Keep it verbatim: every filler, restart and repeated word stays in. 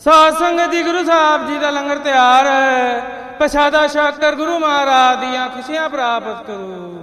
ਸਾਧ ਸੰਗਤ ਜੀ, ਗੁਰੂ ਸਾਹਿਬ ਜੀ ਦਾ ਲੰਗਰ ਤਿਆਰ ਹੈ। ਪ੍ਰਸ਼ਾਦਾ ਛਕ ਕਰ ਗੁਰੂ ਮਹਾਰਾਜ ਦੀਆਂ ਖੁਸ਼ੀਆਂ ਪ੍ਰਾਪਤ ਕਰੋ।